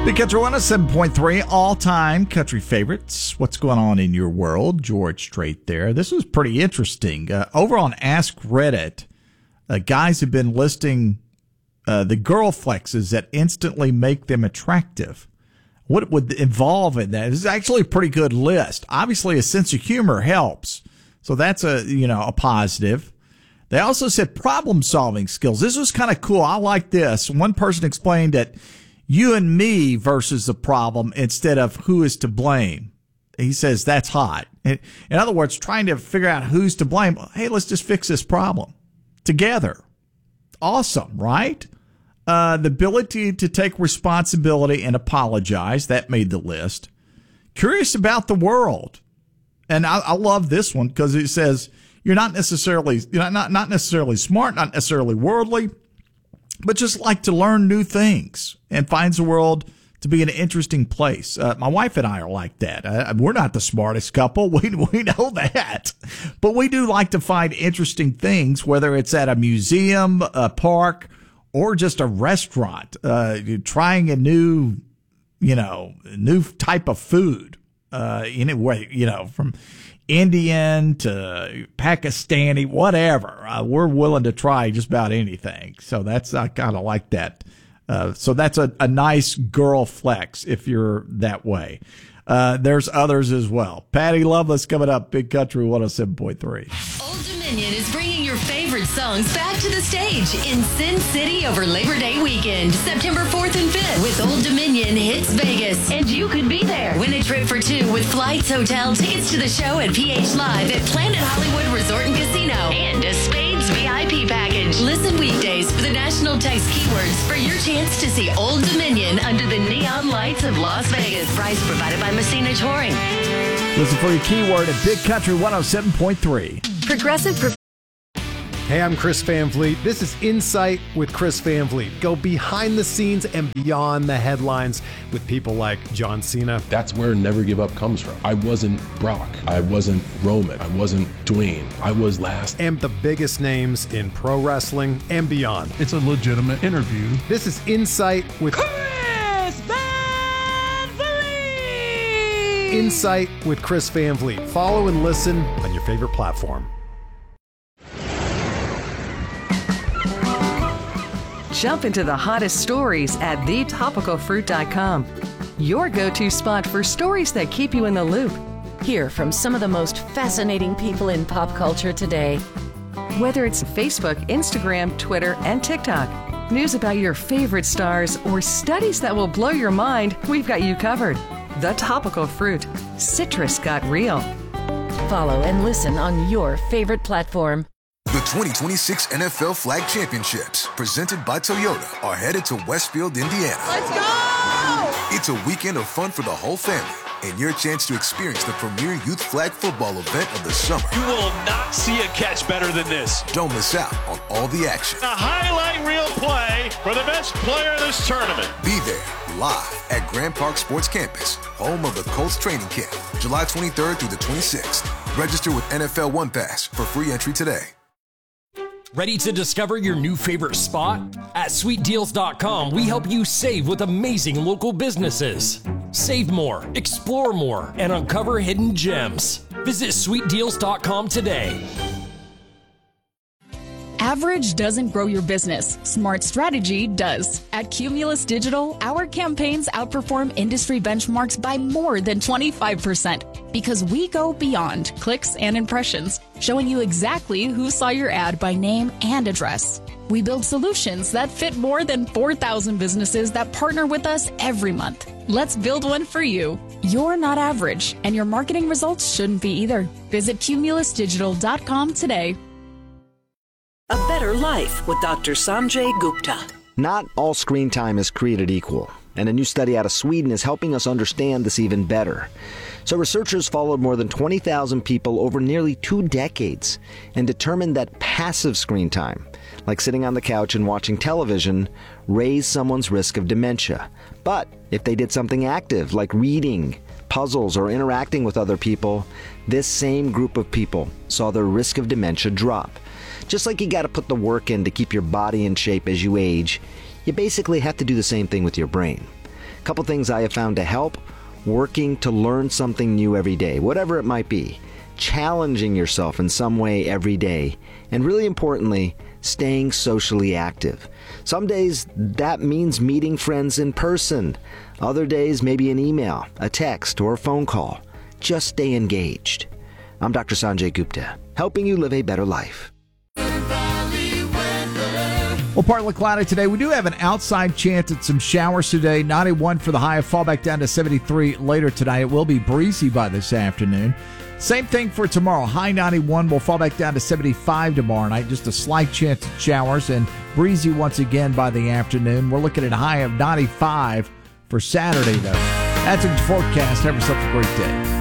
Big Country 107.3, all-time country favorites. What's going on in your world? George Strait there. This was pretty interesting. Over on Ask Reddit, guys have been listing the girl flexes that instantly make them attractive. What would involve in that? This is actually a pretty good list. Obviously, a sense of humor helps. So that's a positive. They also said problem-solving skills. This was kind of cool. I like this. One person explained that you and me versus the problem instead of who is to blame. He says that's hot. In other words, trying to figure out who's to blame. Hey, let's just fix this problem together. Awesome, right? The ability to take responsibility and apologize. That made the list. Curious about the world. And I love this one because it says you're not necessarily smart, not necessarily worldly, but just like to learn new things and finds the world to be an interesting place. My wife and I are like that. We're not the smartest couple. We know that. But we do like to find interesting things, whether it's at a museum, a park, or just a restaurant, trying a new type of food, anyway, from Indian to Pakistani, whatever. We're willing to try just about anything. So I kind of like that. So that's a nice girl flex if you're that way. There's others as well. Patty Loveless coming up, Big Country 107.3. Old Dominion is bringing your favorite songs back to the stage in Sin City over Labor Day weekend, September 4th and 5th with Old Dominion Hits Vegas. And you could be there. Win a trip for two with flights, hotel, tickets to the show at PH Live at Planet Hollywood Resort and Casino, and a Spades VIP package. Listen weekdays for the national text keywords for your chance to see Old Dominion under the neon lights of Las Vegas. Prize provided by Messina Touring. Listen for your keyword at Big Country 107.3. Progressive. Hey, I'm Chris Van Vliet. This is Insight with Chris Van Vliet. Go behind the scenes and beyond the headlines with people like John Cena. That's where Never Give Up comes from. I wasn't Brock. I wasn't Roman. I wasn't Dwayne. I was last. And the biggest names in pro wrestling and beyond. It's a legitimate interview. This is Insight with Chris Van Vliet. Insight with Chris Van Vliet. Follow and listen on your favorite platform. Jump into the hottest stories at thetopicalfruit.com. Your go-to spot for stories that keep you in the loop. Hear from some of the most fascinating people in pop culture today. Whether it's Facebook, Instagram, Twitter, and TikTok, news about your favorite stars, or studies that will blow your mind, we've got you covered. The Topical Fruit. Citrus got real. Follow and listen on your favorite platform. The 2026 NFL Flag Championships, presented by Toyota, are headed to Westfield, Indiana. Let's go! It's a weekend of fun for the whole family and your chance to experience the premier youth flag football event of the summer. You will not see a catch better than this. Don't miss out on all the action. A highlight reel play for the best player of this tournament. Be there live at Grand Park Sports Campus, home of the Colts training camp, July 23rd through the 26th. Register with NFL One Pass for free entry today. Ready to discover your new favorite spot? At SweetDeals.com, we help you save with amazing local businesses. Save more, explore more, and uncover hidden gems. Visit SweetDeals.com today. Average doesn't grow your business. Smart strategy does. At Cumulus Digital, our campaigns outperform industry benchmarks by more than 25% because we go beyond clicks and impressions, showing you exactly who saw your ad by name and address. We build solutions that fit more than 4,000 businesses that partner with us every month. Let's build one for you. You're not average, and your marketing results shouldn't be either. Visit cumulusdigital.com today. A Better Life with Dr. Sanjay Gupta. Not all screen time is created equal, and a new study out of Sweden is helping us understand this even better. So researchers followed more than 20,000 people over nearly 2 decades and determined that passive screen time, like sitting on the couch and watching television, raised someone's risk of dementia. But if they did something active, like reading, puzzles, or interacting with other people, this same group of people saw their risk of dementia drop. Just like you got to put the work in to keep your body in shape as you age, you basically have to do the same thing with your brain. A couple things I have found to help: working to learn something new every day, whatever it might be, challenging yourself in some way every day, and really importantly, staying socially active. Some days that means meeting friends in person. Other days, maybe an email, a text, or a phone call. Just stay engaged. I'm Dr. Sanjay Gupta, helping you live a better life. Well, partly cloudy today. We do have an outside chance at some showers today. 91 for the high, fall back down to 73 later tonight. It will be breezy by this afternoon. Same thing for tomorrow. High 91 will fall back down to 75 tomorrow night. Just a slight chance of showers and breezy once again by the afternoon. We're looking at a high of 95 for Saturday, though. That's a forecast. Have yourself a great day.